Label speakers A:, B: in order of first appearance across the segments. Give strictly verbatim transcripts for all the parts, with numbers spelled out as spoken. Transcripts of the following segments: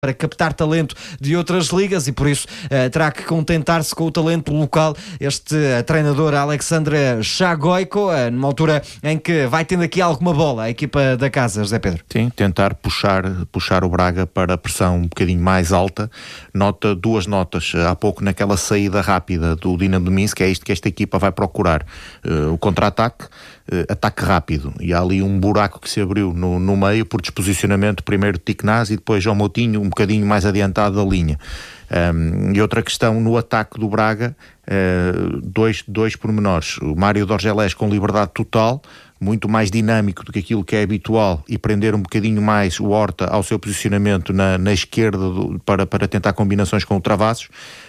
A: para captar talento de outras ligas e por isso uh, terá que contentar-se com o talento local. Este uh, treinador Alexandre Chagoico, uh, numa altura em que vai tendo aqui alguma bola a equipa da casa, José Pedro.
B: Sim, tentar puxar, puxar o Braga para a pressão um bocadinho mais alta. Nota, duas notas, há pouco naquela saída rápida do Dinamo de Minsk, é isto que esta equipa vai procurar, uh, o contra-ataque, uh, ataque rápido, e há ali um buraco que se abriu no, no meio por disposicionamento, primeiro Tiknaz e depois João Moutinho, um bocadinho mais adiantado da linha. Um, e outra questão no ataque do Braga, uh, dois, dois pormenores. O Mário Dorgelés com liberdade total, muito mais dinâmico do que aquilo que é habitual, e prender um bocadinho mais o Horta ao seu posicionamento na, na esquerda do, para, para tentar combinações com o Travassos.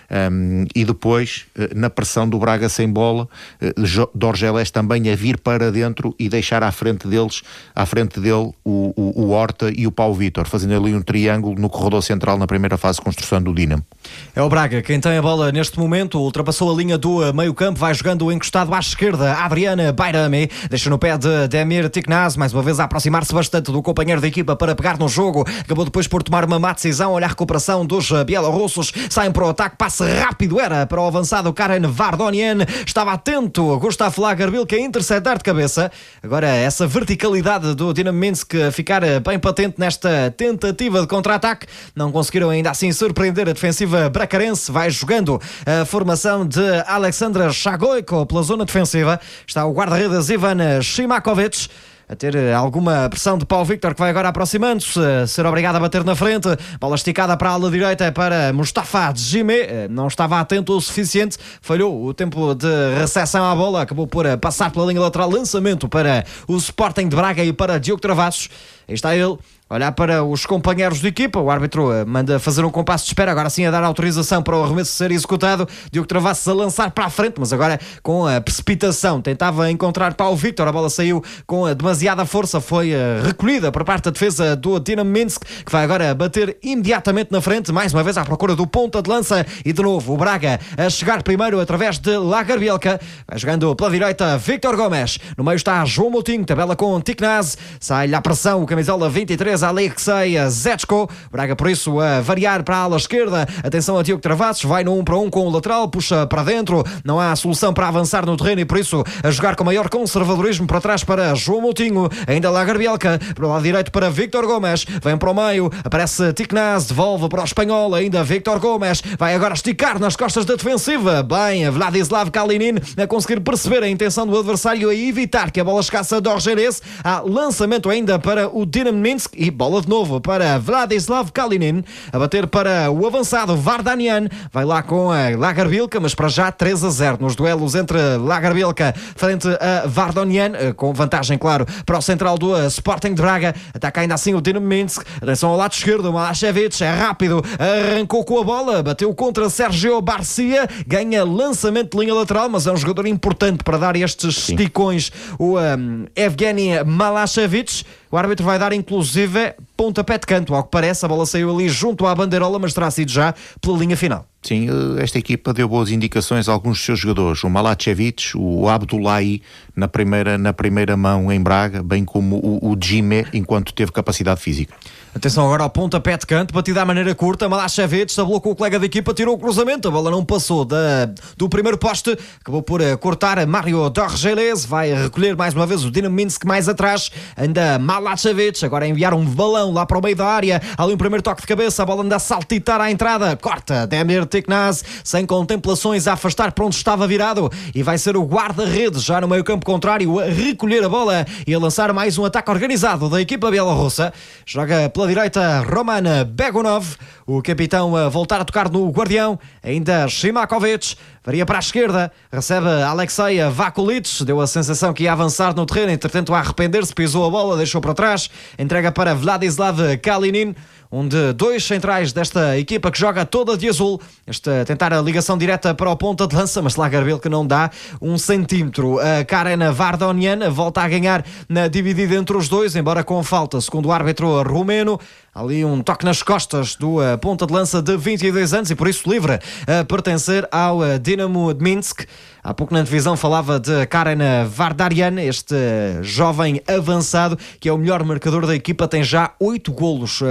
B: Um, e depois, na pressão do Braga sem bola, uh, Dorgelés também a vir para dentro e deixar à frente deles, à frente dele o, o, o Horta e o Paulo Vítor, fazendo ali um triângulo no corredor central na primeira fase de construção do Dinamo.
A: É o Braga quem tem a bola neste momento, ultrapassou a linha do meio campo, vai jogando encostado à esquerda, Adriana Bayrami, deixa no pé de Demir Tiknaz, mais uma vez a aproximar-se bastante do companheiro da equipa para pegar no jogo, acabou depois por tomar uma má decisão, olha a recuperação dos bielorrussos, saem para o ataque, passe rápido era para o avançado Karen Vardonian, estava atento Gustav Lagerbielke a interceptar de cabeça. Agora essa verticalidade do Dinamo Minsk a ficar bem patente nesta tentativa de contra-ataque, não conseguiram ainda assim surpreender a defensiva bracarense, vai jogando a formação de Alexandre Chagoico pela zona defensiva, está o guarda-redes Ivan Shimakovic a ter alguma pressão de Paulo Vítor, que vai agora aproximando-se, ser obrigado a bater na frente, bola esticada para a ala direita para Mustafa Djimé, não estava atento o suficiente, falhou o tempo de recepção à bola, acabou por passar pela linha lateral, lançamento para o Sporting de Braga e para Diogo Travassos. Aí está ele, olhar para os companheiros de equipa, o árbitro manda fazer um compasso de espera, agora sim a dar autorização para o arremesso ser executado, Diogo Travassos a lançar para a frente, mas agora com a precipitação, tentava encontrar Paulo Vítor, a bola saiu com demasiada força, foi recolhida por parte da defesa do Dinamo Minsk, que vai agora bater imediatamente na frente, mais uma vez à procura do ponta de lança, e de novo o Braga a chegar primeiro através de Lagerbielke, vai jogando pela direita Víctor Gomes, no meio está João Moutinho, tabela com Tiknaz, sai-lhe a pressão, o camisola vinte e três, Alexei Zetsko, Braga por isso a variar para a ala esquerda, atenção a Diogo Travassos, vai no um para um com o lateral, puxa para dentro, não há solução para avançar no terreno e por isso a jogar com maior conservadorismo para trás para João Moutinho, ainda Lagerbielke, para o lado direito para Víctor Gomes, vem para o meio, aparece Tiknaz, devolve para o espanhol, ainda Víctor Gomes, vai agora esticar nas costas da defensiva, bem, Vladislav Kalinin a conseguir perceber a intenção do adversário a evitar que a bola chegasse a Dorgelés, há lançamento ainda para o Dinamo Minsk e bola de novo para Vladislav Kalinin, a bater para o avançado Vardanian, vai lá com a Lagerbielke, mas para já três a zero nos duelos entre Lagerbielke frente a Vardanian, com vantagem, claro, para o central do Sporting de Braga, ataca ainda assim o Dinamo Minsk, atenção ao lado esquerdo, Malašević é rápido, arrancou com a bola, bateu contra Sergio Barcia, ganha lançamento de linha lateral, mas é um jogador importante para dar estes
B: Sim.
A: esticões, o um, Evgeny Malašević. O árbitro vai dar inclusive pontapé de canto, ao que parece a bola saiu ali junto à bandeirola, mas terá sido já pela linha final.
B: Sim, esta equipa deu boas indicações a alguns dos seus jogadores, o Malašević, o Abdullahi na primeira, na primeira mão em Braga, bem como o, o Djimé, enquanto teve capacidade física.
A: Atenção agora ao pontapé de canto, batida à maneira curta, Malašević tabelou com o colega da equipa, tirou o cruzamento, a bola não passou da, do primeiro poste, acabou por uh, cortar Mário Dorgelés, vai recolher mais uma vez o Dinamo Minsk mais atrás, anda Malašević, agora a enviar um balão lá para o meio da área, ali um primeiro toque de cabeça, a bola anda a saltitar à entrada, corta Demir Tiknaz, sem contemplações, a afastar para onde estava virado, e vai ser o guarda-redes já no meio campo contrário a recolher a bola e a lançar mais um ataque organizado da equipa bielorrussa. Joga pela direita Roman Begunov, o capitão a voltar a tocar no guardião, ainda Shimakovic, varia para a esquerda, recebe Alexei Vakulic, deu a sensação que ia avançar no terreno, entretanto a arrepender-se, pisou a bola, deixou para trás, entrega para Vladislav Kalinin, um de dois centrais desta equipa que joga toda de azul, este a tentar a ligação direta para o ponta de lança, mas Lagerbielke não dá um centímetro. A Karen Vardonian volta a ganhar na dividida entre os dois, embora com falta, segundo o árbitro rumeno, ali um toque nas costas do uh, ponta de lança de vinte e dois anos e por isso livre a pertencer ao uh, Dinamo de Minsk. Há pouco na divisão falava de Karen Vardarian, este jovem avançado que é o melhor marcador da equipa, tem já oito golos uh, neste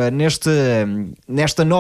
A: neste, nesta nova